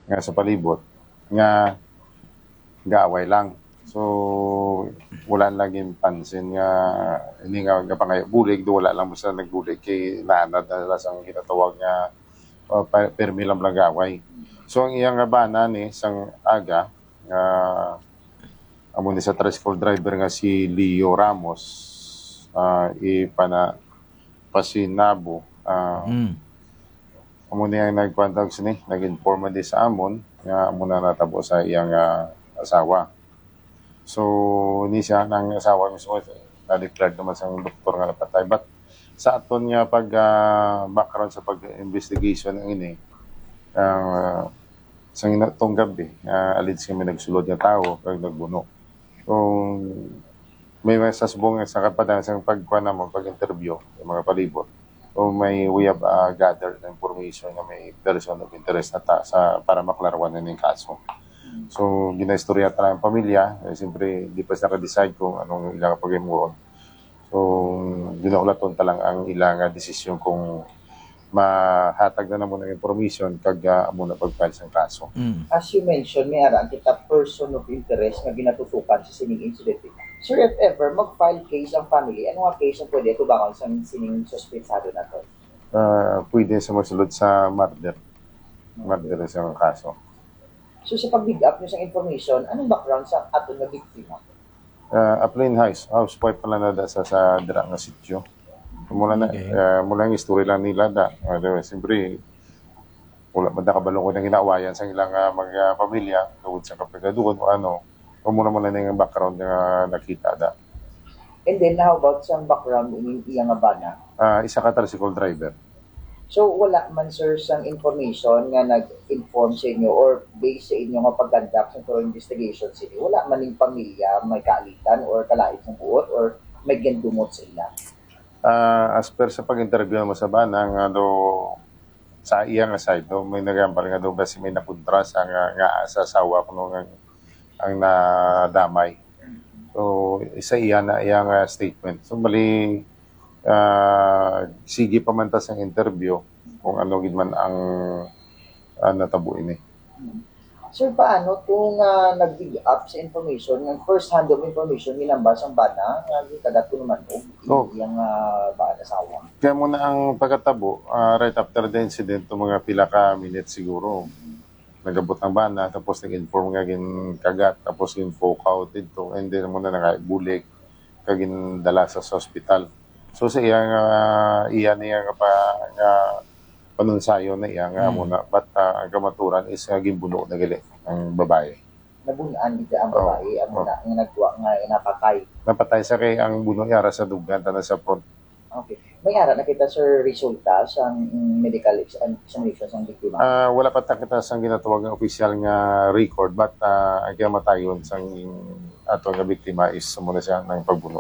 nga sa palibot nga gaaway lang. So wala laging pansin nga hindi nga pangay bulig do wala lang mo sa nagbulig kay nanad na sang ginatawag nga permi lang gaway. So ang iyang bana ni sang aga nga amo ni sa tricycle driver nga si Leo Ramos ipana pasinabo amo niya nagkwantag sini nag-inform di sa amon nga amo na natabo sa iyang asawa. So ni siya nang asawa mismo na-declared naman sa doktor nga napatay, but sa aton nga pag background sa pag-investigation ng ini sa inatong gabi alleged kami nagsulod nga tao kag nagbuno. So may masasbong sa kapadan sa pagkuha na mo pag-interview ng mga palibot. So we have gathered information na may person of interest na sa para maklarawan na yung kaso. So ginaistorya ta ang pamilya, siyempre di pa sila ka-decide kung anong ilang pag-imuon. So ginaulaton ta lang ang ilang desisyon kung mahatag na mo ng information kag amo na pag-file sa kaso. As you mentioned, may arang kita person of interest na ginatutukan sa sining incident. Sir, if ever mag-file case ang family, ano nga case ang pwede tubangan sa sining suspetsado na to? Pwede sa masulod sa murder sa kaso. So sa pag-dig up nyo sa information, anong background sa aton na biktima? Upline housewife pala na sa dira nga sityo. Mula ang history lang nila da. Siyempre, wala man nakabalo ko ng inaawayan sa ilang mga pamilya tungod sa kapagaduhan o ano. Muna na yung background nga nakita da. And then, how about sa background ng iyang bana? Isa ka tricycle driver. So, wala man, sir, sang information nga nag-inform sa inyo or based sa inyo nga pag-conduct sa thorough investigation sa inyo, wala man yung pamilya may kaalitan or kalait ng buot or may gendumot sa ila? As per sa pag-interview mo sa bana, nga do sa iyang side, do, may nagambal nga do kasi may nakontra sa nga sa asawa ko nung ang nadamay. So, isa iyan na iyang statement. So, bali, sige pa man tas ang interview kung ano gid man ang natabo ini. Sir, paano kung nag-dig up sa information, ng first hand of information, minambas ang bana, kagat ko naman yung bana asawa? Kaya muna ang pagkatabo, right after the incident, mga pila ka minutes siguro, nagabot ng bana, tapos nag-inform nga kagat, tapos poke out dito, and then muna nakabulig, kagin dala sa hospital. So sa iyan niya panunsayo na iya nga muna, but ang kamaturan is gimbuno na gali ang babae. Nabunaan ito ang babae, ang nagwa nga napatay. Napatay sa kay ang buno yara sa dugan na sa front. Okay. May ara na kita, sir, resulta sa medical examination sa biktima? Wala pa kita sa ginatawag ng official nga record, but ang kamatayon sa ato nga biktima is muna siya ng pagbuno.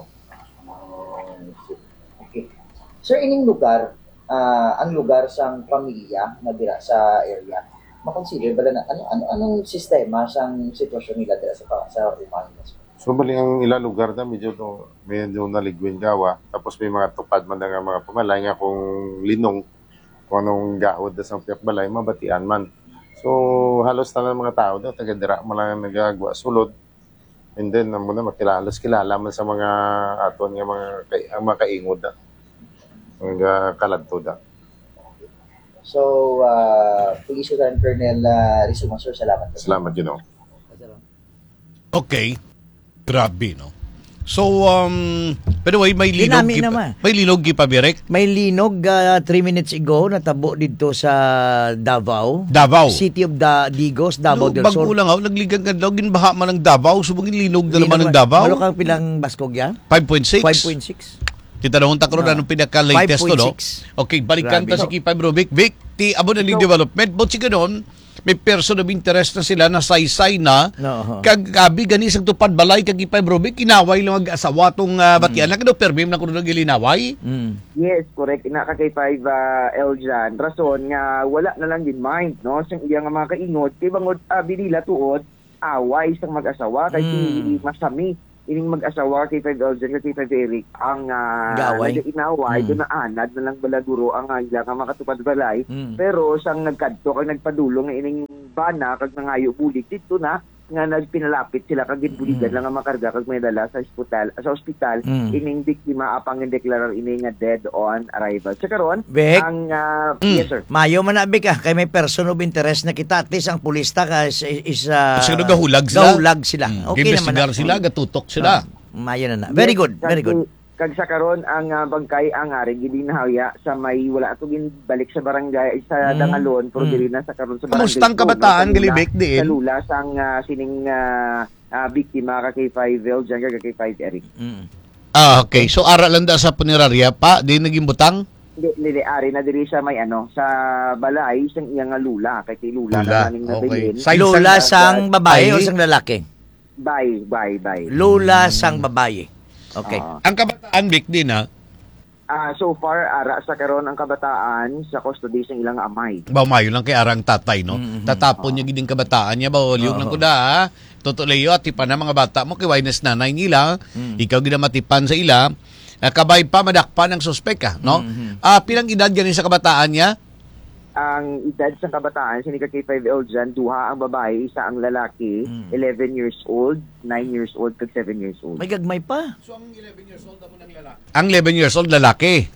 Okay. Sir, ining lugar, ang lugar sa pamilya na dira sa area, makonsider ba na anong sistema sa sitwasyon nila dira sa Umañas? So bali ang ilang lugar na medyo naligwin gawa, tapos may mga tupad man nga mga pamalay nga kung linong kung anong gahod na sa piyak balay mabatian man. So halos na lang mga tao daw taga dira man lang nagagawa sulod, and then muna kilala man sa mga aton nga mga kaingod na mga kaladto da. So Police Lieutenant Colonel Rizuma, sir, salamat. Salamat, Okay. Grabe, no? So, by the way, may linog pa, Birek? May linog 3 minutes ago, natabo dito sa Davao. City of Digos, Davao del Sur. Bago lang ako, nagligang ka daw, ginbaha man ng Davao, subagin linog na naman ng Davao. Malo kang pilang baskog yan? 5.6. 5.6. Kita na hunta ko anong pinaka-latest to, no? Okay, balikan ta si Kipay Bro Vic. Vic, ti abo na ning development. But si ganon, may person of interest na sila na saysay na kag abi gani sang tupad balay kag Kipay Bro Vic, inaway lang mag-asawa tong batian na kado permim na kuno gilinaway. Yes, correct. Ina ka kay 5 Eljan. Rason nga wala na lang din mind, no? Sang iya nga mga kaingot kay bangod binila tuod away sang mag-asawa kay masami ining mag-asawa kay 5 Eljan kay 5 Eric ang inaway do na anad na lang balaguro ang iya nga makatupad balay pero sang nagkadto kag nagpadulong ining bana kag nangayo bulig dito na nga nagpinalapit sila kag buligan lang ang makarga kag may dala sa ospital ining biktima apang deklarar ini nga dead on arrival. Sa karon ang yes sir. Mayo man na Bik kay may person of interest na kita at least ang pulista ka is kasi gahulag sila. Okay naman na sila gatutok sila. Mayo na. Very good. Kag sa karon ang bangkay ang ari gidinahaya sa may wala atong balik sa barangay sa Dangalon pero dili na sa karon sa barangay. Kamustang kabataan galibek diin? Sa lula sang sining biktima ka kay 5 Eljan kay 5 Eric. Okay. So ara lang da sa punerarya pa di naging butang? Dili ari na diri sa may sa balay sang iyang lula kay lula na ning nabilin. Lula sang babae o sang lalaki? Bye. Lula sang babae. Okay. Ang kabataan Bik din so far ara sa karon ang kabataan sa custody sa ilang amay. Mayo lang kay arang tatay no. Tatapon niya giding kabataan niya bawaliog lang kuda Totoo at tipan na mga bata mo kay waynes nanay nila. Ikaw gid matipan sa ila. Kabay pa madakpan ang suspek no. Pilang edad ganin sa kabataan niya? Ang edad sa kabataan sinika kay 5 Eljan duha ang babae isa ang lalaki 11 years old 9 years old kag 7 years old. May gagmay pa. So ang 11 years old mo ng lalaki. Ang 11 years old lalaki.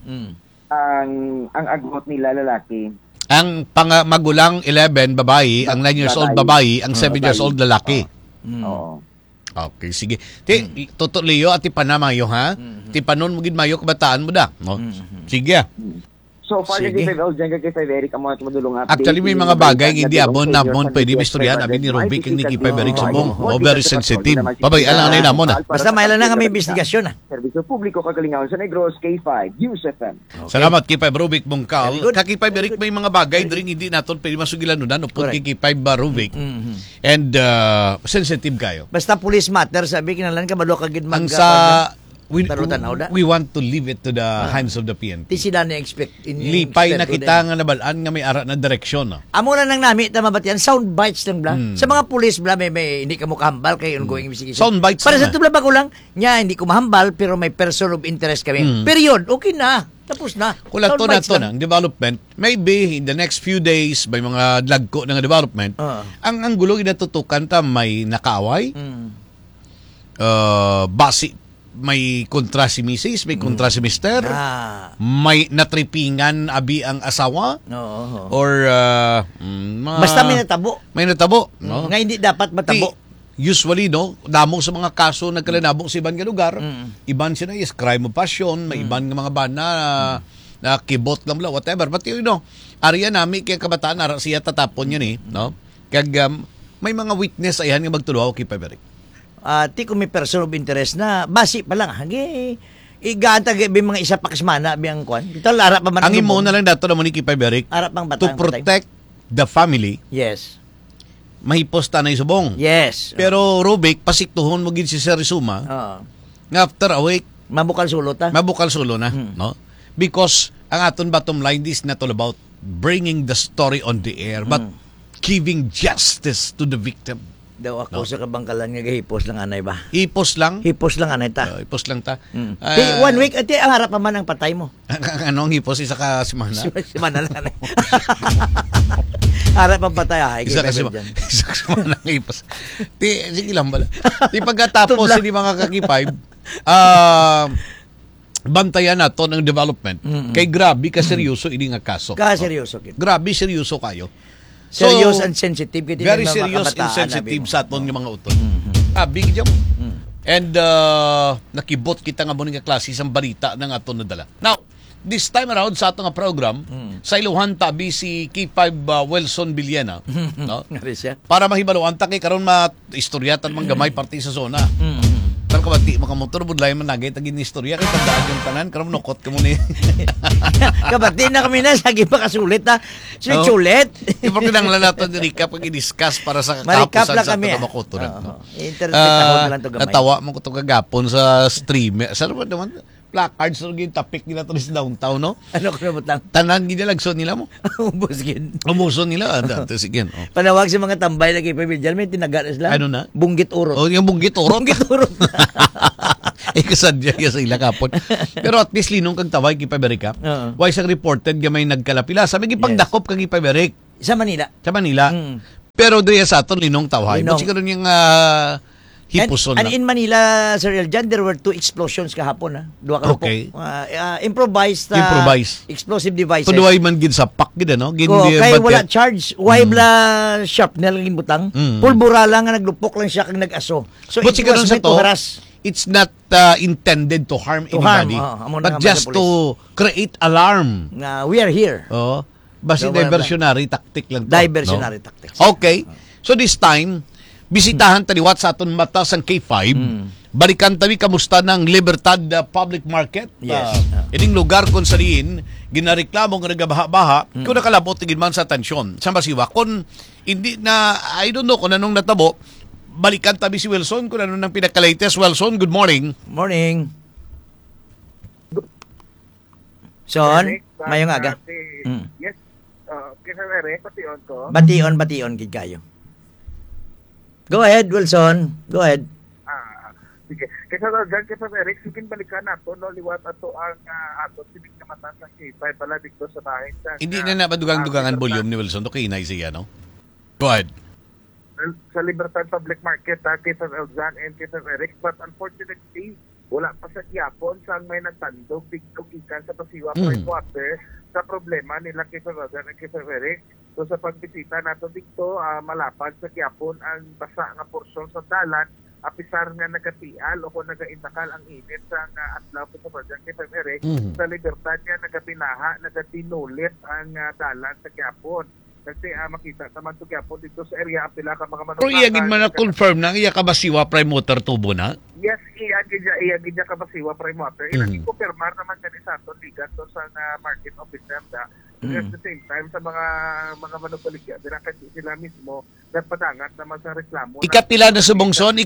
Ang agot nila lalaki. Ang magulang 11 babae, ang 9 years old babae, ang 7 years old lalaki. Oo. Okay, sige. Totoo Leo at tipanamayo ha. Tipanon mo gid mayo kabataan mo da, no? Sige. So far, kay 5 Eljan kay 5 Eric ang mga madulong update. Actually, may mga bagay hindi abon na mon pwede mistoryan abi ni Robic ang ni Kipay Eric Subong. Very sensitive. Babay alang na namon Basta may lang nga may investigasyon Serbisyo publiko kagalingaon sa Negros K5 News FM. Salamat Kipay Robic Mongkal. Kipay Eric may mga bagay diri hindi naton pwede masugilan nudan upod kay Kipay Robic. And sensitive kayo. Basta police matter sabi kinahanglan ka balo kagid ang sa we want to leave it to the hands of the PNP. Ti sila na expect lipay na kita nga nabalaan nga may ara na direksyon. Amo na nang nami tama batian sound bites lang bla. Sa mga pulis bla may hindi ka mo kahambal kay ongoing investigation. Sound bites. Para sa tubla ba ko lang nya hindi ko mahambal pero may person of interest kami. Period. Okay na. Tapos na. Kulang to na to ng development. Maybe in the next few days may mga lagko ng development. Ang gulo ginatutukan ta may nakaaway. Basi may kontra si Mrs., may kontra si Mr., may natripingan abi ang asawa, or basta may natabo. May natabo. No? Nga hindi dapat matabo. Usually, no, damo sa mga kaso nagkalanabok sa iban nga lugar, iban siya na is crime of passion, may iban nga mga bana na kibot lang lang, whatever. But you know, ariya nami kaya kabataan, ara siya tatapon yun no? Kag may mga witness ayan nga magtuluaw kay Paberic. Ti kung may person of interest na basi pa lang hagi iganta bi mga isa pa kasmana bi ang kwan dito lara pa man ang imo na lang dato na mo ni Kipay Beric to protect the family. Yes, mahipos ta na subong. Yes, pero Robic pasiktuhon mo gid si Sir Rizuma nga after a week mabukal sulo na no, because ang aton bottom line is not all about bringing the story on the air but giving justice to the victim. Daw ako sa kabangkalan nga gahipos lang anay ba? Hipos lang anay ta. Hipos lang ta. 1 week at ang harap pa man ang patay mo. Anong hipos isa ka semana? Semana lang. Harap ang patay isa ka semana hipos. Sige lang bala. Di pagkatapos hindi mga kakipay bantayan nato ng development. Kay grabe ka seryoso ini nga kaso. Seryoso kid. Grabe seryoso kayo. Serious and sensitive. Very serious and sensitive sa aton ng mga uton. Big jam. And nakibot kita nga mo nga klase sang balita ng aton nadala. Now, this time around sa aton nga program, sa iluhan tabi si K5 Wilson Villena, no? Para mahibaluan ta kay karon ma-istoryatan man gamay parti sa zona. Pero kabati makamotor budlay man nagay tagin istorya kay tandaan yung tanan karon nokot ka mo ni. Kabati na kami na sagi pa kasulit ha. Sulit. Ipag kinahanglan nato ni recap pag i-discuss para sa katapusan sa ato makotoran. Internet na lang to gamay. Natawa mo ko to kagapon sa stream. Sa naman placards so gin topic nila to sa downtown no. Ano ko nabutang? Tanan gid lagson nila mo. Umuson nila anda sige. Panawag sa mga tambay lagi pa Biljal may tinaga sila. Ano na? Bunggit urot. Oh, yung bunggit urot. Kasadya sa ila kapon. Pero at least linong kag tawag kay Paberic. Why sang reported nga may nagkalapila. Sabi gi pagdakop kag Paberic sa Manila. Sa Manila. Pero diya sa aton linong tawhay. Linong. But siguro yung hipuson And in Manila, Sir Eljan, there were 2 explosions kahapon. Duha ka Okay. po. Improvised explosive devices. Paduay man gid sa pak gid no. Kay wala charge. Why bla sharpnel ang butang. Pulbura lang nga naglupok lang siya kang nag-aso. So But it was meant to harass. It's not intended to harm anybody. But just to create alarm. We are here. Oh. Basi diversionary tactic lang to. Diversionary tactics. Okay. So this time, bisitahan taliwat sa aton mata sang K5. Balikan tawi kamusta ng Libertad Public Market. Yes. Ining lugar kung saliin, ginareklamo nga nagabaha-baha, kung nakalabot tigid man sa tansyon. Sa Basiwa, kung hindi na, I don't know kung anong natabo, balikan tabi si Wilson kung ano nang pinaka-latest. Wilson, good morning. Morning. Son, mayong aga. Yes. Kisa Eric, pation ko. Bation gid kayo. Go ahead, Wilson. Go ahead. Sige. Kesa dyan, kesa Eric, sige balikan nato, no, liwat ato ang ato, sinig na mata sa K5, pala dito sa bahay. Hindi na napadugang-dugangan volume ni Wilson. Okay, na siya, no? Go ahead. Sa Libertad Public Market, kesa Elzan and kesa Eric, but unfortunately, wala pa sa Quiapo, saan may nagtandog, dito ikan sa Pasiwa Point Water, sa problema nila kesa Elzan and kesa Eric. So sa pagbisita nato dito, malapad sa Quiapo ang basa nga porsyon sa dalan, apisar nga nagatial o kung nagaintakal ang init sa adlaw sa Barangay kay Eric, sa Libertad nga nagapinaha, nagatinulit ang dalan sa Quiapo. Kasi makita sa man to Quiapo dito sa area apila ka mga manufacturer. Pero iyagin man na confirm na iya ka Basiwa Prime Water tubo na? Yes, iyagin niya ka Basiwa Prime Water. Ilang i-confirmar naman gani sa aton ligat to sa market officer da. At the same time, sa mga manupaligya, kasi sila mismo nagpadangat naman sa reklamo. Ikapila na subongson,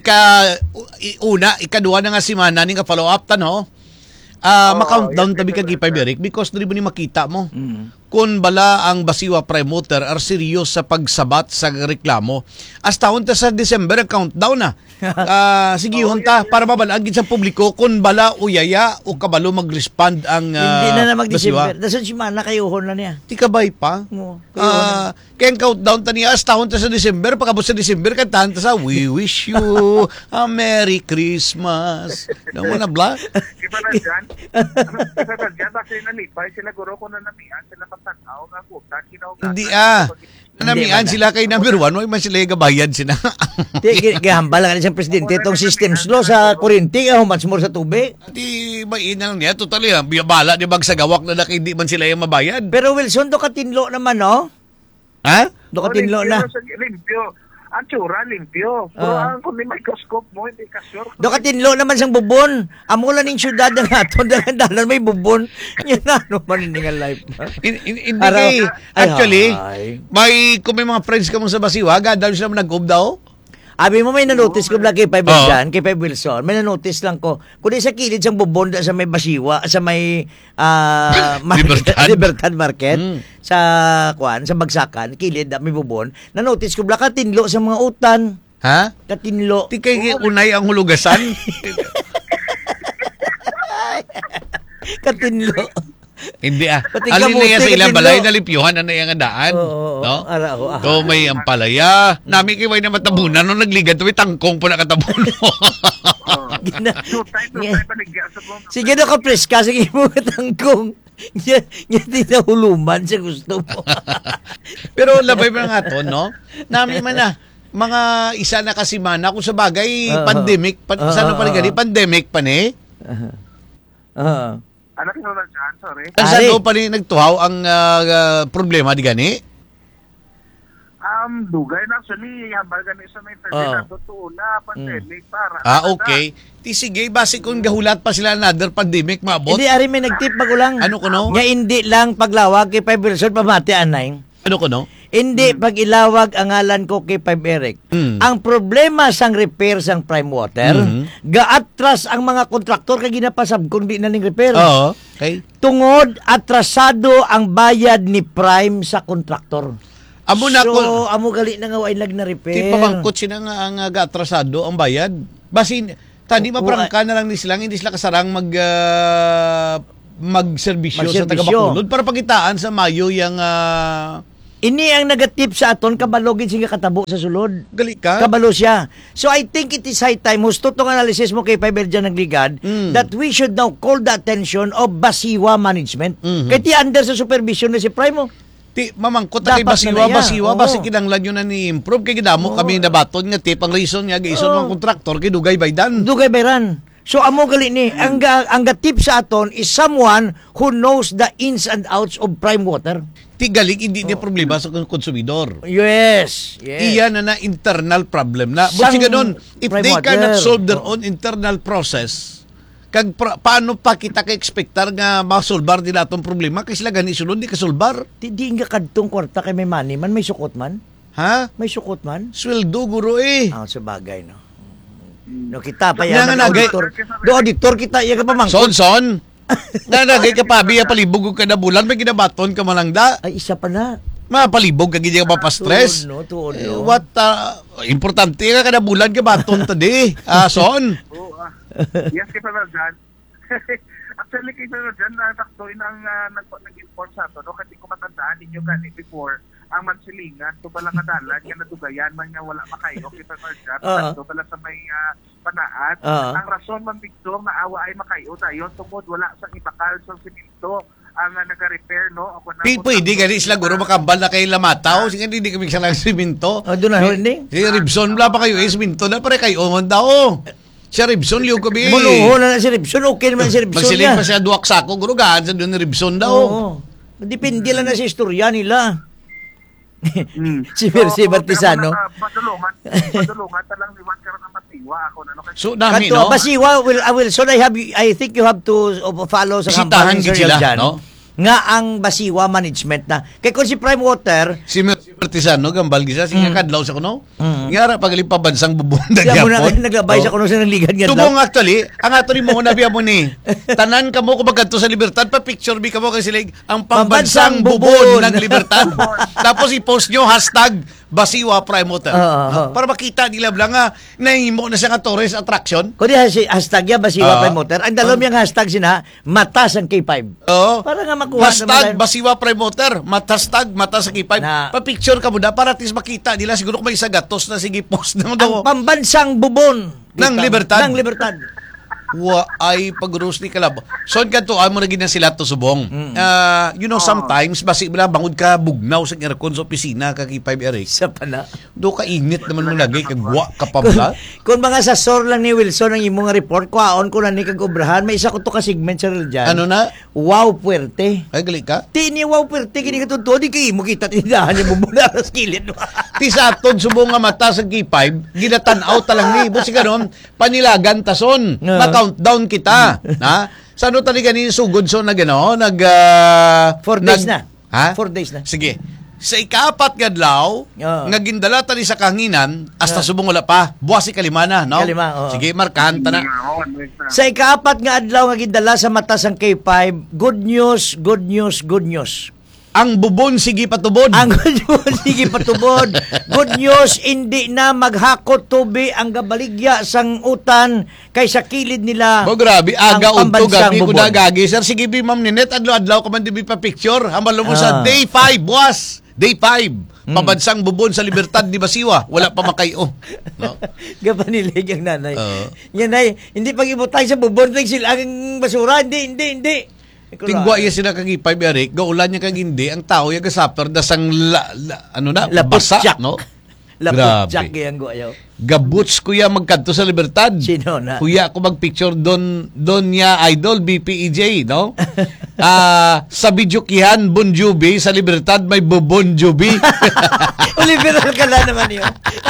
ikaduha na nga si Mana, ni ka follow up ta, no? Ma-countdown tabi ka K5 Eric because dili mo ni makita mo. Kung bala ang Basiwa Prime Water are serious sa pagsabat sa reklamo. Hasta hunta sa December ang countdown na. Sige hunta para mabalagid sa publiko kung bala uyaya o kabalo mag-respond ang hindi na mag-December. Dason si Mana kayuhon na niya. Ti kabay pa. Kaya ang countdown ta niya hasta hunta sa December, pagabot sa December kantahan ta sa We wish you a Merry Christmas. Naman na bla. Iba na dyan. Kasi kasi nalipay sila guro ko na namian sila patanaw nga kutan kinaugan. Hindi namian sila kay number 1, why man sila gabayad sila. Gihambal lang siyang presidente itong systems law sa kuryente, humans more sa tubig. Di mainan lang niya, totally bala di bagsagawak na hindi man sila yung mabayad. Pero Wilson, do katinlo naman, no? Ha? Do katinlo na. Limpyo. Ang tsura, limpyo. Pero kung may microscope mo, hindi ka sure. Do katinlo naman sang bubon. Amula ning syudad ng aton dalan may bubon. Yan na man ning life. Hindi kay actually kung may mga friends ka mo sa Basiwa, gadal sila nag-gob daw. Abi mo may na-notice ko kay Five dyan, kay Five Wilson. May na-notice lang ko. Kung di sa kilid sang bubon sa may Basiwa, sa may Libertad Market, sa Bagsakan, kilid may bubon. Na-notice ko bla katinlo sa mga utan. Ha? Katinlo. Di kay unay ang hulugasan. Katinlo. Hindi alin na yan sa ilang balay na limpyuhan na yung daan. No? So may ampalaya. Nami kay may na matabunan nung nagligad may tangkong po nakatabuno. Sige na ka preska. Sige mo tangkong. Yan din na huluman sa gusto mo. Pero labay mo nga to, no? Nami man na mga isa na kasi mana kung sa bagay pandemic. Saan pa rin pandemic pa ni? Anak mo na dyan, sorry. Saan pa rin nagtuhaw ang problema di gani? Dugay na actually, hambal gani sa may internet na totoo na pandemic para. Okay. Ti sige, base kung gahulat pa sila another pandemic maabot. Hindi, ari may nagtip magulang. Ano ko no? Nga hindi lang paglawag kay Five Wilson pamati anay. Ano ko no? Hindi pag ilawag ang ngalan ko kay Five Eric. Ang problema sang repair sang Prime Water, gaatras ang mga kontraktor kay ginapasab kung di na ning repair. Oo. Okay. Tungod atrasado ang bayad ni Prime sa kontraktor. Amo na ko. Amo gali na nga way lag na repair. Ti pamangkot sila nga ang atrasado ang bayad. Basin tani maprangka na lang ni sila, hindi sila kasarang magserbisyo sa taga-Bacolod para pagitaan sa Mayo yung Ini ang nagatip sa aton, kabalogin siya katabo sa sulod. Gali ka? Kabalo siya. So I think it is high time, husto tong analysis mo kay Fiber dyan nagligad, that we should now call the attention of Basiwa Management. Kaya ti under sa supervision na si Primo. Ti mamangkot na kay Dapat Basiwa, na basi kinanglan yun na ni-improve. Kay gidamo kami nabaton nga tip ang reason nga, gison mga kontraktor, kay Dugay Baydan. Dugay Bayran. So amo gali ni, ang gatip sa aton is someone who knows the ins and outs of prime water. Ti galing, hindi niya problema sa konsumidor. Yes. Iyan na internal problem na. But Sang ganun, if prime they water. cannot solve their own internal process, paano pa kita ka-expectar nga masolbar nila itong problema? Kasi sila gani sulod, di kasolbar. Di nga kadtong kwarta kay may money man, may sukot man. Ha? May sukot man. Sweldo, guro eh. Sa bagay, no. No, kita pa Nga yan. nga, Auditor. Auditor kita, iya ka pa mangkot. Son. Nanagay ka pa, biya palibog ka na bulan, may ginabaton ka malangda. Ay, isa pa na. Mapalibog ka, ganyan ka mapastress. Tuod, no. What, importante ka na bulan ka baton tadi. Son? Oo, yes, kay Panal dyan. Actually, kay Panal dyan, takto ang nag-inform sa ito. No? Kasi kung matandaan ninyo gani before, ang mansilingan, ito palang adalan, nga natugayan, man nga wala makayo, kay Panal dyan, ito pala sa may panaat. Ang rason man Victor, na awa ay makayo tayo, tungkol wala sa ibakal sa siminto, ang nag-repair, no? Pwede gani sila guro makambal na kay Lamataw. Sige, hindi kami sa lang siminto. Doon na, hindi? Si Ribson, wala pa kayo siminto na pare kayo man daw. Si Ribson, liyo ko bi. Muluho na si Ribson, okay naman si Ribson Magsiling niya. pa siya duwak sako, guro gaan sa doon ni Ribson daw. Oo. Depende lang na sa istorya nila. Si Percy Bartisano. Padulungan talang liwan ka rin ng matiwa ako na. So, dami, Kanto, no? Basiwa, Wilson, I think you have to follow sa Bisitahan kampanya gid Sir sila, Eljan, no? Nga ang Basiwa Management na. Kaya kung si Prime Water, Si Martisano, gambal gisa, sige kadlaw sa kuno. Ngara, pagaling pabansang bubunda siya mo na gyapon. naglabay sa kuno sa nangligad nga Tubong actually, ang ato ni mo nabiya mo ni. Tanan ka mo kung bagadto sa Libertad, pa picture bi ka mo kasi like, ang pambansang bubon ng Libertad. Tapos i-post nyo hashtag Basiwa Prime Water. Para makita nila lang nga nahimo na siya nga tourist attraction. Kundi hashtag ya Basiwa Prime Water. Ang dalawang yung hashtag sina, matas ang K5. Oo. Para nga makuha Hashtag Basiwa Prime Water. Hashtag matas ang K5. Pa-picture ka mo na para at least makita nila. Siguro kung may isa gatos na sige post na mo daw. Ang pambansang bubon Ng Libertad. Ng Libertad. Wa ay pag-rus ni kalab. So kanto amo na gina sila to subong. You know sometimes basi bala bangod ka bugnaw sa aircon sa opisina kag K5 Eric. Sa pana. Do ka init naman mo lagi kag wa ka pabla. Kung mga sasor lang ni Wilson ang imong report, kuhaon ko na ni kag obrahan, may isa ko to ka segment sa dyan. Ano na? Wow puwerte. Ay gali ka. Tini wow puwerte kini ka tunto di kay mo kita tindahan yung bubula sa skillet. Ti sa aton subong nga mata sa K5 ginatan-aw talang ni busi karon panilagan tason. Ma-countdown kita. Ha? Sano tani ganin sugod so na gano nag 4 days na. Ha? 4 days na. Sige. Sa ikapat nga adlaw, nga gindala tani sa kanginan, hasta subong wala pa. Buwas si kalimana, no? Kalima, oo. Sige, markahan ta na. Sa ikaapat nga adlaw nga gidala sa mata sang K5, good news, good news, good news. Ang bubon sige patubod. Ang good news, sige patubod. Good news, hindi na maghakot tubi ang gabaligya sang utan kay sa kilid nila. Oh, grabe, aga ang udto pambansang gabi ko bubon. dagagi. Sir, sige bi ma'am Ninet, adlaw-adlaw ka man di pa picture. Hamalo mo sa day 5, buwas. Day 5. Pambansang bubon sa Libertad di Basiwa. Wala pa makayo. No? Gapanilig ang nanay. Yan ay, hindi pag-ibutay sa bubon lang sila ang basura. Hindi. Tingwa iya sila kag ipay Eric, gaulan niya kag hindi ang tao ya gasapper dasang ano na basa, Laputsak. no? Laputsak yang guayaw. Gabuts kuya magkanto sa Libertad. Sino na? Kuya ako magpicture doon niya idol BPEJ, no? Sa Bijukihan Bon Jovi sa Libertad may Bon Jovi. Liberal ka na naman yun.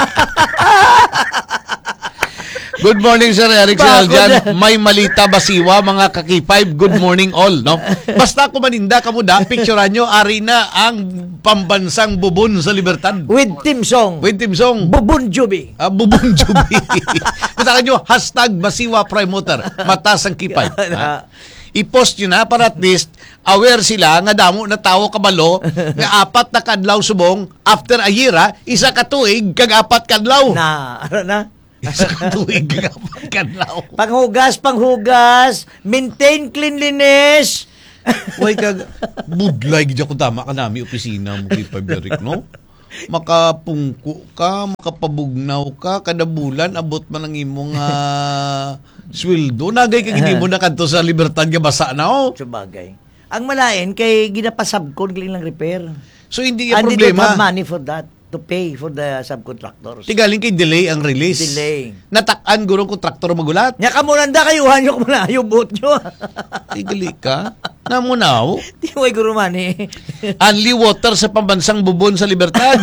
Good morning, Sir Eric Aljan. May malita Basiwa, mga kaki-5. Good morning all, no? Basta kung maninda ka mo da, picturean nyo, ari na ang pambansang bubon sa Libertad. With team song. Bubon Jovi. Bubon Jovi. Basta nyo, hashtag Basiwa Prime Water. Matas ang kipay. I-post nyo na para at least aware sila nga damo na tao kabalo nga 4 na kadlaw subong after a year, isa ka tuig kag 4 kadlaw. Isa ka tuig kag 4 kadlaw. Panghugas, maintain cleanliness, Way ka, budlay, gidya ko tama ka nami opisina mo, K5 Eric, no? Makapungko ka, makapabugnaw ka, kada bulan, abot man ang imong sweldo. Nagay ka gini mo na kanto sa Libertad nga basa na, oh. Sabagay. Ang malain, kay ginapasabkon lang repair. So, hindi yung And they don't problema. have money for that, to pay for the subcontractors. Tigaling kay delay ang release. Delay. Natak-an gurong kontraktor magulat. Nya kamunanda kayuhan nyo kumuna, yung boat nyo. Tigali ka. Namunaw. Di mo guro mani. Only water sa pambansang bubon sa Libertad.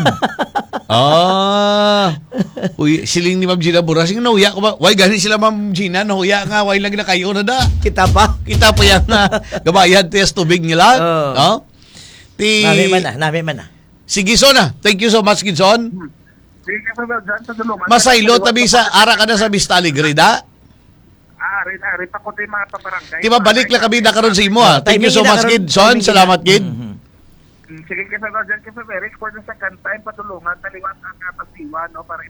Uy, siling ni Ma'am Gina Burasing nahuya ko ba? Why gani sila Ma'am Gina nahuya nga why lang na kayo na da. Kita pa. Kita pa yan na gabayan test tubig nila. No? Nami man na. Sige, Sona. Thank you so much, Gidson. Sige ka pa dyan sa tulungan. Masaylo tabi sa ara ka na sa Vista Alegre, da? Rin pa ko tayo mga paparangay. Di ba, balik lang kami na karon sa imo, ha? Thank you so much, Gidson. Salamat, Gid. Sige ka pa dyan, K5 Eric, for the second time, patulungan, taliwat ang pasiwa, no, para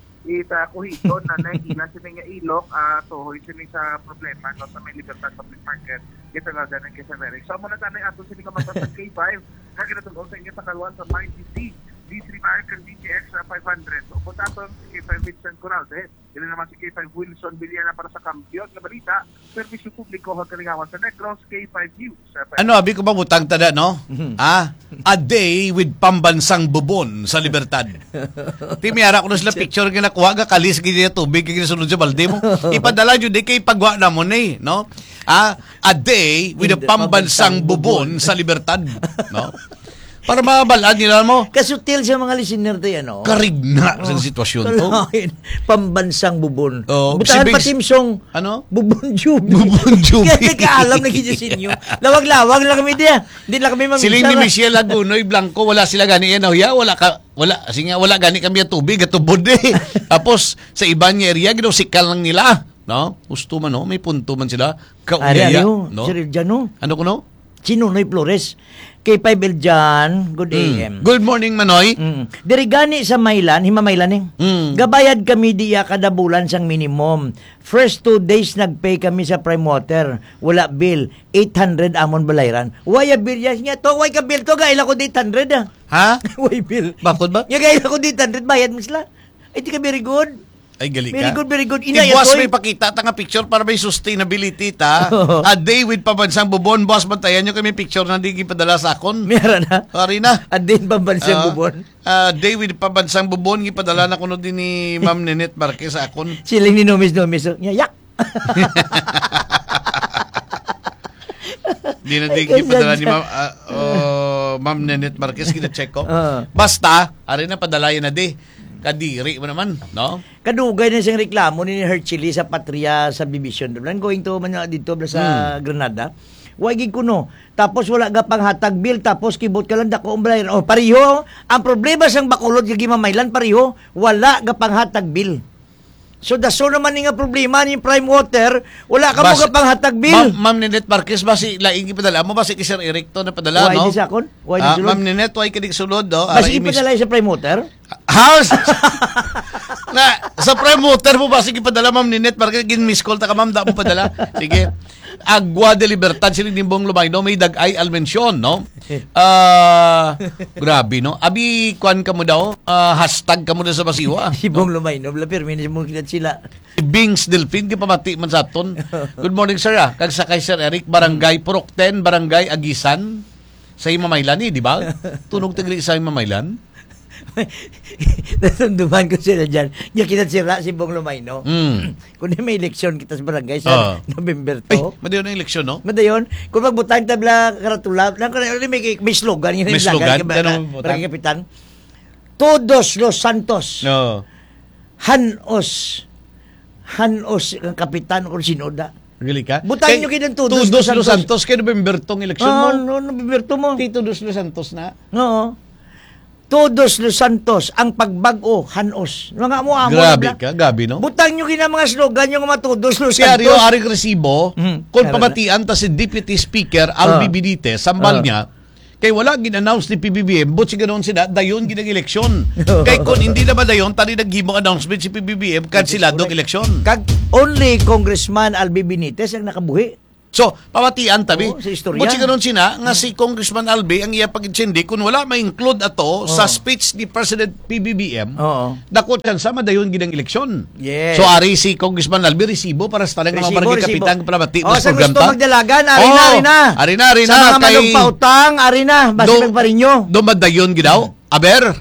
kuhiton na naiilan siya nga ilok, tuhoy siya sa problema, no, sa may Libertad Public Market. Kita nga dyan ang K5 Eric. So, muna tanay ato sila kamasang K5, kaginatulong sa inyo sa kalwan sa MyDC, D3 Mark and DTX 500. So, punta ito si K5 Vincent Corralde. Yan naman si K5 Wilson Villana para sa kampiyon na balita. Servisyo publiko ang kalingawan sa Negros, K5 News. Ano, abi ko ba butang tada, no? A day with pambansang bubon sa Libertad. Timiyara ko na sila picture nga nakuha ka kalis gini tubig kaya sunod sa balde mo. Ipadala yun di kay pagwa na mo ni, no? A day with a pambansang bubon sa Libertad, no? Para mabalaan nila mo. Kasutil sa mga listener tayo, ano? Karigna sa sitwasyon to. Pambansang bubon. si Butahan pa timsong. Ano? Bubon Jubi. Bubon Jubi. Kaya kaalam na kita sa inyo. Lawag-lawag lang kami diya. Hindi lang kami mamisa. Siling ni Michelle Lagunoy Blanco, wala sila gani yan. Wala gani kami ang tubig at tubod eh. Tapos sa ibang area, ginosikal lang nila. No? Gusto man, no? May punto man sila. Kaugaya. No? Sir Eljan, no? Ano ko, no? Sinunoy Flores. K5 Eljan, good AM. Good morning, Manoy. Dirigani sa Maylan, Himamaylan eh. Gabayad kami diya kada bulan sang minimum. First 2 days nagpay kami sa Prime Water. Wala bill. 800 amon balayran. Why a bill yan nga to? Why ka bill to? Gaila ko 800 ah. Ha? Why bill? Bakit ba? Nga gaila ko 800, bayad mo sila. Ay, di ka very good. Ay, gali ka. Very good, very good. Boss, may pakita ta nga picture para may sustainability ta. A day with pambansang bubon. Boss, bantayan nyo kami picture na hindi padala sa akon. Meron na. Sorry na. A day pambansang bubon. Day with pambansang bubon. Ipadala na kuno din ni Ma'am Nenet Marquez sa akon. Siling ni Nomis. Yak. Di na din ipadala ni Ma'am Nenet Marquez. Kina-check ko. Basta, ari na padalayan na di. Kadiri mo naman, no? Kadugay na siyang reklamo ni Herchili sa Patria Subdivision. Going to man dito sa Granada. Wagi ko no. Tapos wala ka pang hatag bill. Tapos kibot ka lang dako umbalay. O pariho. Ang problema sang Bacolod kay Mamaylan pariho. Wala ka pang hatag bill. So daso naman nga problema ni Prime Water, wala ka mo pang hatag bill. Ma'am Nenet Marquez ba si laing ipadala mo ba si Sir Eric to na padala, why no? Why di sa akon? Why di sulod? Ma'am Nenet, why kinig sulod, do? Basi ipadala sa Prime Water? House! Sa Prime Water mo ba sige padala, Ma'am Nenet Marquez, gin-miss call ta ka, ma'am, da mo padala. Sige. Agua de Libertad, siling nimbong lumay, no? May dag-ay almensyon, no? Grabe, no? Abi, kuan ka mo daw? Hashtag ka mo daw sa basiwa. Sibong lumay, no? Pero minsan mo kinat sila. Bings Delphine, di pa mati man sa aton. Good morning, sir. Kag sakay, Sir Eric, Barangay Purokten, Barangay Agisan, sa Himamaylan, di ba? Tunog tigli sa Himamaylan. Nasunduman ko sila dyan. Yung kita sila si Bong Lumay, no? Kung may eleksyon kita sa barangay sa November 2. Ay, madayon ang eleksyon, no? Madayon. Kung magbutang tabla karatula, may slogan. May slogan? Barangay Kapitan. Todos los Santos. No. Hanos ang kapitan o sinoda. Really ka? Butangin nyo kinang Todos los Santos. Kaya November 2 eleksyon mo? No, November 2 mo. Todos los Santos na? Oo. Todos los Santos, ang pagbago, hanos. Mga mo amo. Grabe ka, gabi, no? Butang nyo kina mga slogan yung mga Todos los Kaya Santos. Rio Aring Resibo, kung pamatian ta si Deputy Speaker Albi Benitez, sambal niya, kay wala gin-announce ni PBBM, but si ganoon sila, dayon ginag-eleksyon. Kay kung hindi na ba dayon, tani naghimong announcement si PBBM, kansiladong eleksyon. Kag only Congressman Albi Benitez ang nakabuhi. So, pamatian tabi. Sa istorya. Mo siguro sina nga si Congressman Albi ang iya pag-itsindi kung wala ma-include ato sa speech ni President PBBM. Dako chance madayon gid ang eleksyon. Yes. So ari si Congressman Albi resibo para sa talang mga barangay kapitan palamati sa program gusto ta. magdalagan, Ari na. Sa mga manugpautang, ari na, basi magparinyo. Dumadayon gid daw. Aber.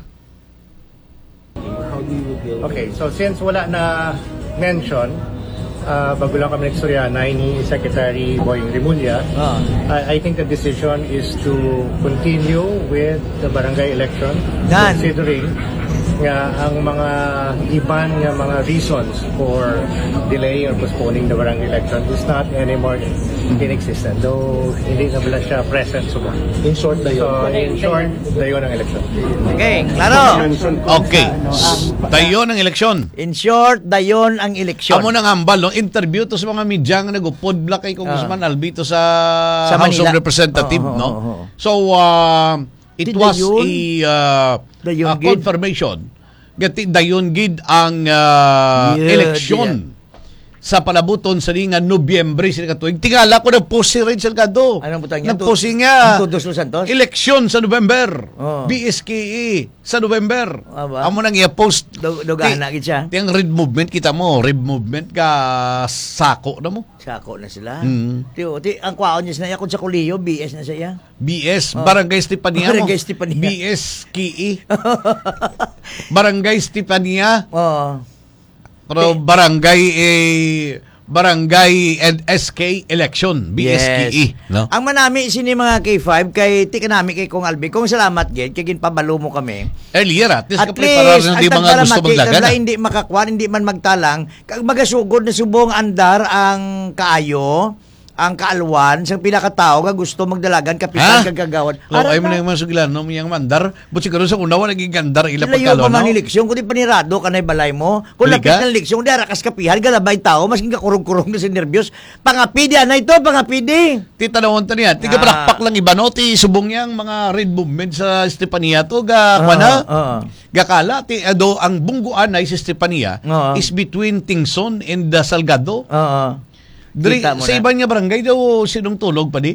Okay, so since wala na mention, bago lang kami nagsuryanay ni Secretary Boying Rimulya, I think the decision is to continue with the barangay election, considering nga ang mga iban nga mga reasons for delaying or postponing the barangay election is not anymore in existence. Though hindi na bala siya present so in short dayon. So in short dayon ang election. Okay, klaro. Okay. Dayon ang eleksyon. In short, dayon ang eleksyon. Amo nang hambal no interview to sa mga media nga nagupod bla kay Congressman Albi to sa House Manila. of Representatives no. So it was a confirmation gati dayon gid ang eleksyon sa palabuton sa nga Nobyembre sila katuig. Tingala ko na post si Red Salgado. Anong butang niya? Nagposi nga. Dos Los Santos? Eleksyon sa November. BSKE sa November. Amo nang i-post. Dogahan na gid siya. Tiyang Red Movement kita mo. Red Movement ka sako na mo. Sako na sila. Ang kwaon niya na kung sa Kuliyo, BS na siya. BS, Barangay Stepania mo. Barangay Stepania. BSKE. Barangay Stepania. Pero barangay and SK election, BSKE. Yes. No? Ang manami sini mga K5 kay tika nami kay Kong Albi. Kung salamat gid kay ginpabalo mo kami. Earlier at least At kapreparar least, ng di mga gusto maglagan. Hindi makakwan, hindi man magtalang. Kag magasugod na subong andar ang kaayo, ang kaalwan, sang pinakatao nga gusto magdalagan kapitan kagagawan. Ay mo na yung mga sugilan, no? Yung mandar. But siguro sa unawa, naging gandar ila Layo pagkalo, pa man eleksyon, kundi panirado ka na balay mo. Kung lapit ng eleksyon, di arakas kapihan, galabay tao, mas kakurong-kurong na si nervyos. Pangapidi, ano ito, pangapidi? Titanawon ta niya. Tiga palakpak lang iba, no? Ti subong yang mga red movement sa Estepania to, gakala, ang bungguan ay sa Estepania is between Tingson and Salgado. Sa iba niya barangay daw sinong tulog pa di?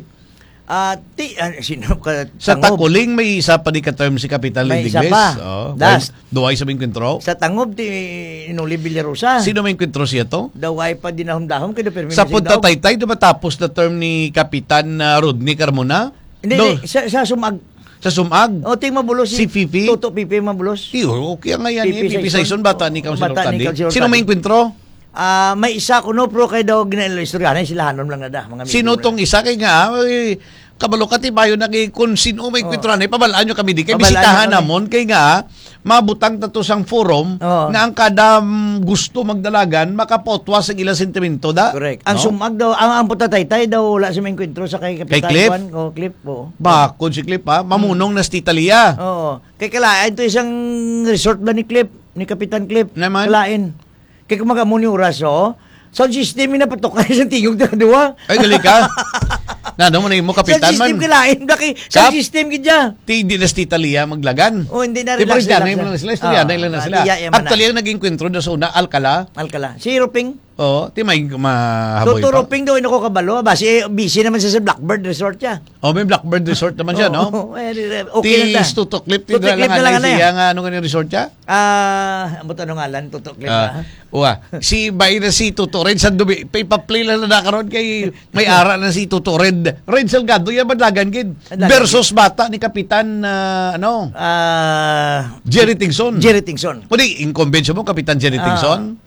Sino ka sa Takuling may isa pa di ka-term si Kapitan Lindigles. May isa pa. Duway sa may kwentro. Sa Tangob, Inuli Villarosa. Sino may kwentro siya to? Daway pa dinahom-dahom. Sa Punta Taytay, matapos na term ni Kapitan Rodney Carmona? Hindi, sa Sumag. Sa Sumag? O, ting mabulos. Si Fifi? Tuto Pipi mabulos. Okay nga yan. Pipi Saison, bata ni Councilor Tandi. Sino may kwentro? May isa kuno pro kay daw ginalo istorya na silahanon lang na da mga sino tong isa kay nga kabalo ka tibayo na kay kun sino may kwentran ay pabalaan nyo kami di kay bisitahan namon kay nga mabutang tato sang forum nga ang kada gusto magdalagan makapotwa sa ilang sentimento da. Correct. Ang Sumag daw ang Punta Taytay daw wala si may kwentro sa kay Kapitan Juan ko Clip po. Bakod si Clip mamunong na si Italia. Kay kalain to isang resort ba ni Clip ni Kapitan Clip kalain. Kaya kung magamuni oras, sound system na patok sa tingog na duwa. Ay, gali ka. Nano mo na yung kapitan man. Sound system kilain. Sound system kidya. Hindi na si Italia maglagan. Hindi na relax. Di ba sila? Istorya na lang sila. Actually, ang naging kwentro na sa una, Alcala. Si Roping. Ti may mahaboy pa. Tuturoping daw ino ko kabalo. Basi busy naman siya sa Blackbird Resort siya. May Blackbird Resort naman siya, no? Okay lang da. Tutuklip. Tutuklip na lang siya nga ano nga resort siya? Amot ano ngalan, Tutuklip si Bay na si Tuto Red Sandubi. Pay-pa-play lang na nakaroon kay may ara na si Tuto Red. Red Salgado, yan madlagan kid. Versus bata ni Kapitan Jerry Tingson. Kundi, incumbent mo, Kapitan Jerry Tingson.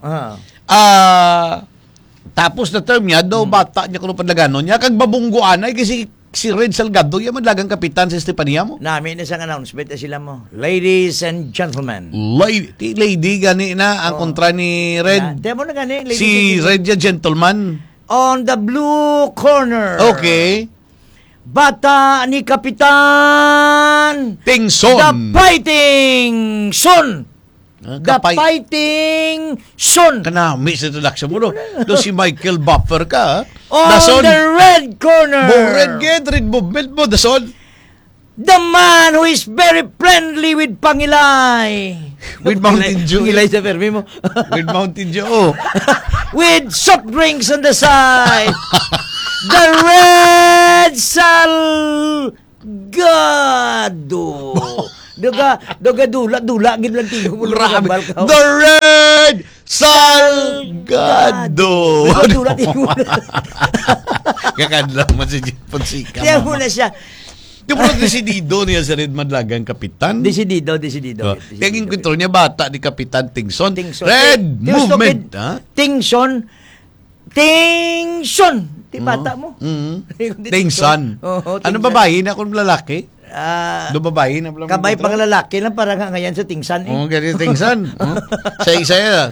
Tapos na term niya, daw bata niya kung padlaganon niya, kag babungguan ay kasi si Red Salgado, yung madlagang kapitan sa Estepania mo. Namin na isang announcement na sila mo. Ladies and gentlemen. Lady gani na ang kontra ni Red. Demo na gani. Si Red ya gentleman. On the blue corner. Okay. Bata ni Kapitan Tingson. The Fighting Son. The Fighting Son. Kanami sa introduction mo, no? Do si Michael Buffer ka, On the red corner. Red movement mo, Dason. The man who is very friendly with Pangilay. With Mountain Dew. Pangilay sa permi mo. With Mountain Dew. With soft drinks on the side. The Red Salgado. Doga dula gid lang tingog mo Grabe. The Red Salgado. Dula tingog. Kakadla man si Fonseca. Tiyan mo na siya. Di mo na desidido niya sa Red Madlagang Kapitan. Desidido. Kaya yung kwento niya, bata ni Kapitan Tingson. Tingson. Red Movement. Tingson. Di bata mo. Tingson. Ano babae na kung lalaki? Do babae na pala. Kabay pang lalaki lang para nga ngayon sa Tingson. Ganyan Tingson. Sa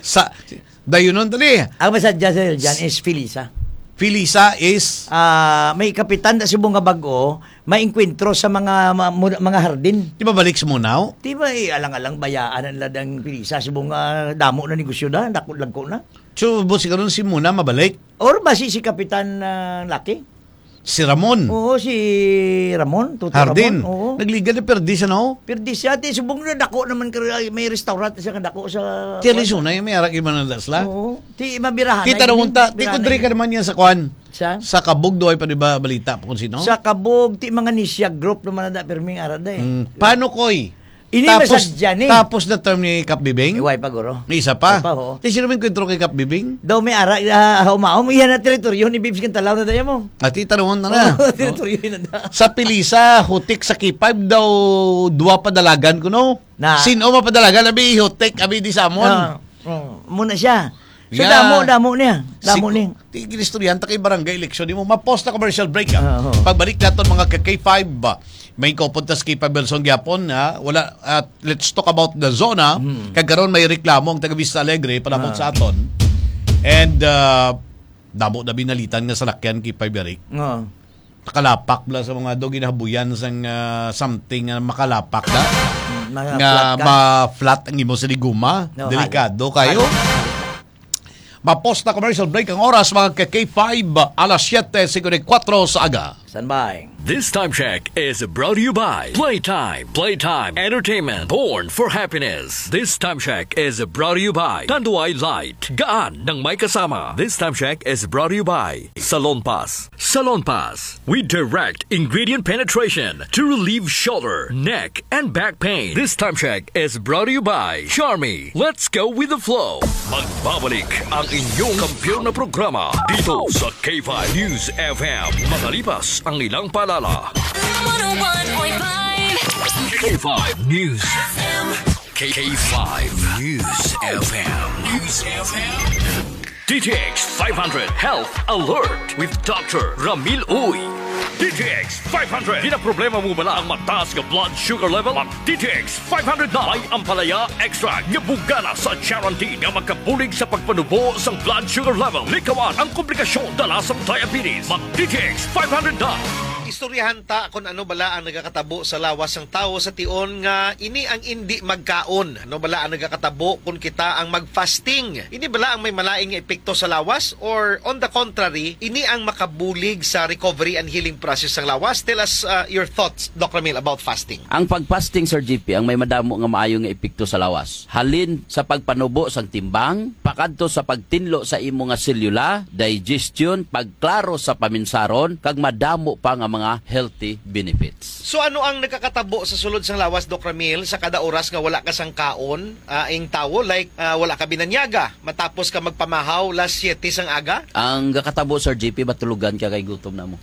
dayunon tali. Ang masadya sa dyan is Felisa. Felisa is may kapitan na si Bunga Bago, may inkwentro sa mga hardin. di ba balik sa Munao? Di ba alang-alang bayaan ang ladang Felisa si Bunga damo na negosyo na, lagko na. So, boss, ikaw si Muna mabalik? Or ba si kapitan Laki? Si Ramon. Oo, si Ramon. Hardin. Ramon. Oo. Nagliga na Perdis, ano? Perdis siya. Subong na dako naman, may restaurant na siya dako sa... Tialisuna yung may arak yung manandasla. Oo. Ti mabirahan. Kita na munta. Ti kundri ka naman yan sa kwan. Sa Kabog doy pa di ba balita pa kung sino? Sa Kabog, ti mga nisya group naman na perming arada eh. Paano koy? Tapos na term ni Kap Bibing? Iway pa, guro. May isa pa? Di sino may kwentro kay Kap Bibing? Daw may ara, humaom, iyan na teritoryo ni Bibs Kantalaw na daya mo. At itanungan na na. Teritoryo na da. Sa Pilisa, hutik sa K5 daw, duwa padalagan ko no? Sino mapadalagan? Abi hutik, abi di samon. Muna siya. So damo niya. Damo niya. Tigil estudyante kay barangay election mo. Ma-post na commercial break. Pagbalik natin mga K5, may kopuntas kay Pabelson Gyapon wala let's talk about the zona kagaron may reklamo ang taga Vista Alegre panapon sa aton and damo na binalitan nga sa lakyan kay Paberic nakalapak bla sa mga do ginahabuyan sang something makalapak da nga ma-flat ang imo sa liguma delikado kayo ma-post na commercial break ang oras mga K5 alas 7:54 sa aga. Standby. This time check is brought to you by Playtime. Playtime Entertainment, born for happiness. This time check is brought to you by Tanduay Light. Gaan ng may kasama. This time check is brought to you by Salon Pass. Salon Pass with direct ingredient penetration to relieve shoulder, neck, and back pain. This time check is brought to you by Charmy. Let's go with the flow. Magbabalik ang inyong kampiyon na programa dito sa K5 News FM. Makalipas ang ilang palala. 101.5 K5 News FM. K5 News FM. News FM. DTX 500 Health Alert with Dr. Ramil Uy. DTX 500. Di na problema mo bala ang mataas nga blood sugar level? Mag DTX 500 na may ampalaya extra nga bugana sa guarantee nga magkabulig sa pagpanubo sa blood sugar level. Likawan ang komplikasyon dala sa diabetes. Mag DTX 500 na. Istoryahan ta kung ano bala ang nagakatabo sa lawas ng tao sa tion nga ini ang hindi magkaon. Ano bala ang nagakatabo kung kita ang mag-fasting? Ini bala ang may malaing epekto sa lawas or on the contrary, ini ang makabulig sa recovery and healing process ng lawas? Tell us your thoughts, Dr. Ramil, about fasting. Ang pag-fasting, Sir GP, ang may madamo nga maayong epekto sa lawas. Halin sa pagpanubo sang timbang, pakadto sa pagtinlo sa imo nga selula, digestion, pagklaro sa paminsaron, kag madamo pa nga mga healthy benefits. So ano ang nakakatabo sa sulod sang lawas, Dr. Ramil, sa kada oras nga wala ka sang kaon ing tawo, like wala ka binanyaga matapos ka magpamahaw las 7 sang aga? Ang kakatabo, Sir JP, matulugan ka kay gutom na mo.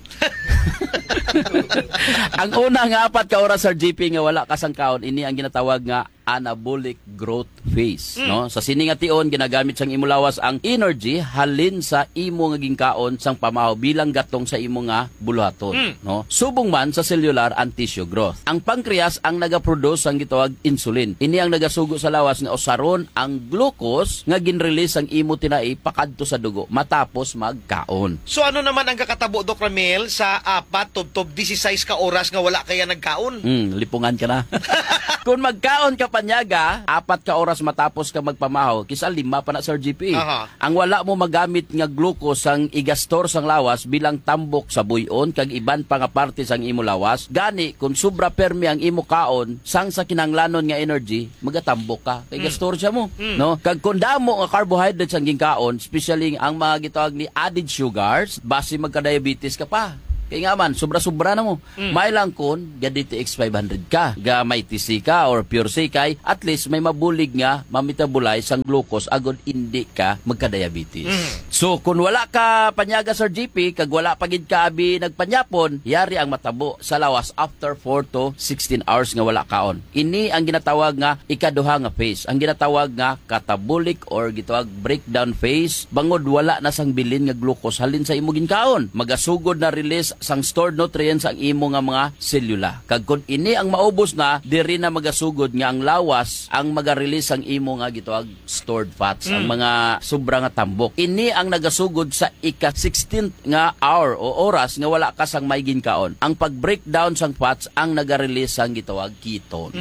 Ang una nga 4 ka oras, Sir JP, nga wala ka sang kaon, ini ang ginatawag nga anabolic growth phase, no? Sa sini nga tion ginagamit sang imo lawas ang energy halin sa imo nga gingkaon sang pamahaw bilang gatong sa imo nga buluhaton, no? Subong man sa cellular and tissue growth. Ang pancreas ang nagaproduce sang gitawag insulin. Ini ang nagasugo sa lawas nga usaron ang glucose nga ginrelease ang imo tinai pakadto sa dugo matapos magkaon. So ano naman ang kakatabo, Dr. Ramil, sa 4 tubtob 16 ka oras nga wala kaya nagkaon. Lipungan ka na. Kung magkaon ka panyaga, 4 ka oras matapos ka magpamahaw, kisa 5 pa na Sir GP. Ang wala mo magamit nga glucose ang igastor sang lawas bilang tambok sa buyon kag iban pa nga parte sang imo lawas. Gani kung sobra permi ang imo kaon sang sa kinanglanon nga energy, magatambok ka. Kay gastor siya mo, no? Kag kung damo nga carbohydrates ang gingkaon, especially ang mga gitawag ni added sugars, base magka-diabetes ka pa. Kaya nga man, sobra-sobra na mo. May lang kun, ga DTX 500 ka, ga may TC ka or Pure C kay, at least may mabulig nga, mamitabolize ang glucose agad hindi ka magka-diabetes. So, kung wala ka panyaga Sir GP, kag wala pagid ka abi nagpanyapon, yari ang matabo sa lawas after 4 to 16 hours nga wala kaon. Ini ang ginatawag nga ikaduha nga phase. Ang ginatawag nga catabolic or gitawag breakdown phase, bangod wala na sang bilin nga glucose halin sa imo ginkaon. Magasugod na release sang stored nutrients ang imo nga mga selula. Kag kun ini ang maubos na, diri na magasugod nga ang lawas ang maga-release ang imo nga gitawag stored fats, ang mga sobra nga tambok. Ini ang nagasugod sa ika-16th nga hour o oras nga wala ka sang may ginkaon. Ang pag-breakdown sang fats ang naga-release sang gitawag ketones.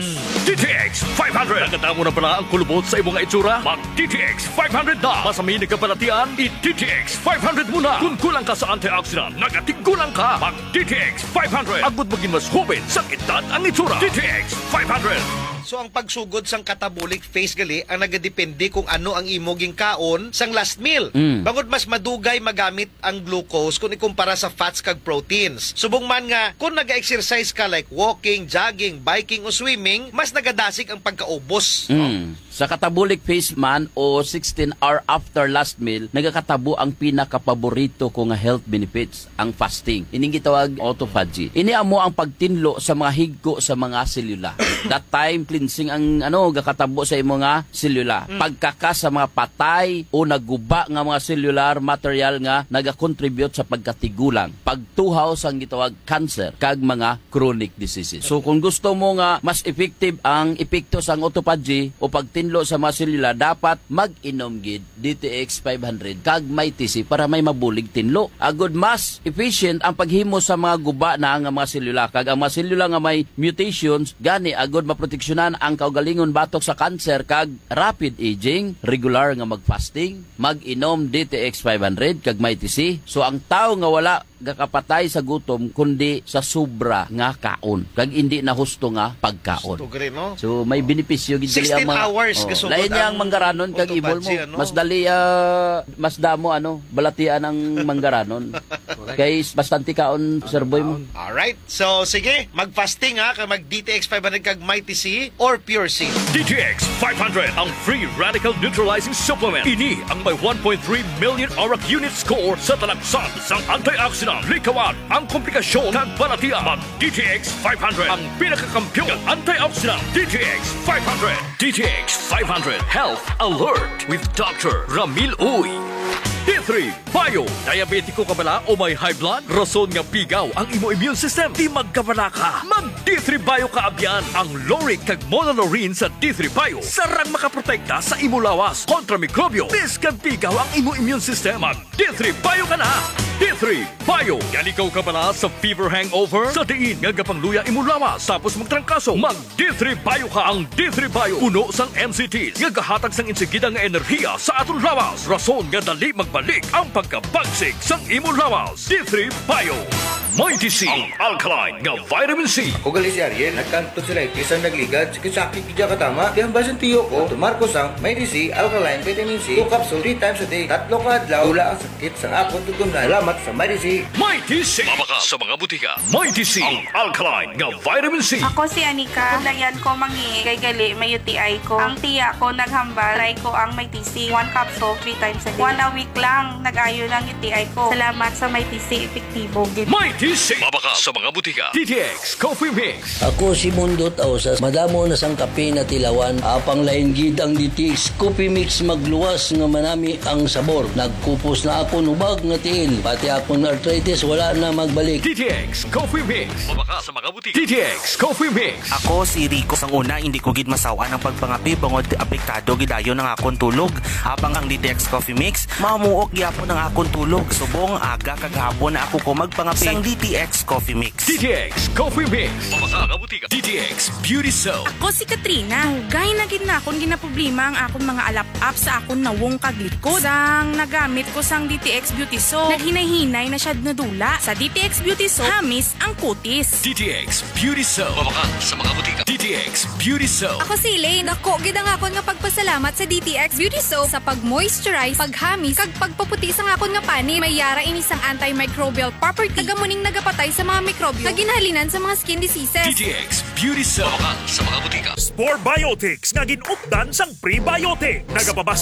DTX 500. Nakatamo na pala ang kulubot sa imong itsura? Mag DTX 500 na. Masamin ka palatian, i-DTX 500 muna. Kung kulang ka sa antioxidant, nagatigulang ka. Mag DTX 500. Agud maging mas hubin sa edad ang itsura. DTX 500. So ang pagsugod sang catabolic phase gali ang nagadepende kung ano ang imo gingkaon sang last meal. Bangod mas madugay magamit ang glucose kung ikumpara sa fats kag proteins. Subong man nga kung naga-exercise ka like walking, jogging, biking o swimming, mas nagadasig ang pagkaubos. Sa catabolic phase man o 16 hour after last meal, nagakatabo ang pinakapaborito ko nga health benefits, ang fasting. Ining gitawag autophagy. Ini amo ang pagtinlo sa mga higko sa mga selula. That time cleansing ang gakatabo sa imo nga selula. Pagkaka sa mga patay o naguba nga mga cellular material nga nagakontribute sa pagkatigulang. Pagtuhaw sang gitawag cancer kag mga chronic diseases. So kung gusto mo nga mas effective ang epekto sang autophagy o pagtinlo sa mga selula, dapat mag-inom gid DTX 500 kag may TC para may mabulig tinlo. Agud mas efficient ang paghimo sa mga guba na nga mga selula kag ang mga selula nga may mutations gani agud maproteksyonan ang kaugalingon batok sa cancer kag rapid aging, regular nga mag-fasting, mag-inom DTX 500 kag may TC. So ang tao nga wala gakapatay sa gutom kundi sa sobra nga kaon kag hindi na husto nga pagkaon. So may benepisyo gid 16 hours lain niya ang manggaranon kag ibol mo. Mas dali mas damo balatian ang manggaranon. Kay bastante kaon Sir Boy mo. Alright. So sige, mag-fasting kag mag DTX 500 kag may TC or Pure C. DTX 500 ang free radical neutralizing supplement. Ini ang may 1.3 million ORAC unit score sa talagsan sang antioxidant. Likawan ang komplikasyon kag balatian. Mag DTX 500 ang pinakakampiyon ng antioxidant. DTX 500. DTX 500 Health Alert with Dr. Ramil Uy. D3 Bio. Diabetiko ka bala o may high blood? Rason nga pigaw ang imo immune system. Di magkabala ka. Mag D3 Bio ka abyan. Ang Loric kag Monolaurin sa D3 Bio sarang makaprotekta sa imo lawas kontra mikrobyo. Bis kag pigaw ang imo immune system. Mag D3 Bio ka na. D3 Bio. Galikaw ka bala sa fever hangover? Sa diin nga gapangluya imo lawas tapos magtrangkaso. Mag D3 Bio ka. Ang D3 Bio puno sang MCTs nga gahatag sang insigida nga enerhiya sa aton lawas. Rason nga dali magbalik ang pagkabagsik sang imong lawas. D3 Bio. May TC ang alkaline nga vitamin C. Ako gali si Ariel, nagkanto sila isang nagligad, sakit kidya katama. Kaya basan tiyo ko, tumarkos ang May TC alkaline vitamin C 2 capsule 3 times a day. 3 ka adlaw, wala ang sakit sang akong tutunan. Salamat sa May TC. May TC. Mabaka sa mga butika. May TC ang alkaline nga vitamin C. Ako si Anika. Kundayan ko mangi kay gali may UTI ko. Ang tiya ko naghambal, try ko ang May TC 1 capsule 3 times a day. 1 a week lang nag-ayo ng UTI ko. Salamat sa May TC epektibo. May TC. Mabaka sa mga butika. DTX Coffee Mix. Ako si Mundot Ausas. Madamo na sang kape na tilawan. Apang lain gid ang DTX Coffee Mix magluwas nga manami ang sabor. Nagkupos na ako nubag nga tiil. Pati akong arthritis wala na magbalik. DTX Coffee Mix. Mabaka sa mga butika. DTX Coffee Mix. Ako si Rico. Sang una hindi ko gid masawa ng pagpangapi bangod apektado gidayon ng akong tulog. Habang ang DTX Coffee Mix Mamuok gyapon ang akong tulog. Subong aga kagahapon na ako ko magpangapi sang DTX Coffee Mix. DTX Coffee Mix. O mga kabutika. DTX Beauty Soap. Ako si Katrina. Hugay na gid na akong ginaproblema ang akong mga alap-up sa akong nawong kaglikod. Sang nagamit ko sang DTX Beauty Soap, naghinay-hinay na siya nadula. Sa DTX Beauty Soap, hamis ang kutis. DTX Beauty Soap. Pabakan sa mga butika. DTX Beauty Soap. Ako si Elaine. Dako gid ang akon nga pagpasalamat sa DTX Beauty Soap sa pag-moisturize, paghamis, kag pagpaputi sa akon nga pani. May yara ini sang antimicrobial property. Tagamuning nagapatay sa mga mikrobyo nga ginahalinan sa mga skin diseases. DTX Beauty Soap. Pabakan sa mga butika. Spore Biotics nga ginupdan sang prebiotic. Nagapabas